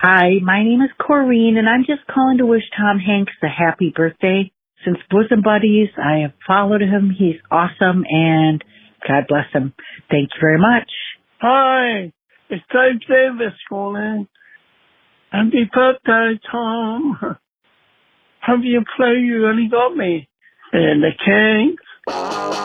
Hi, my name is Corrine, and I'm just calling to wish Tom Hanks a happy birthday. Since bosom buddies, I have followed him. He's awesome, and God bless him. Thank you very much. Hi, it's Dave Davis calling. Happy birthday, Tom. Have you play You Only Got Me? And the Kings.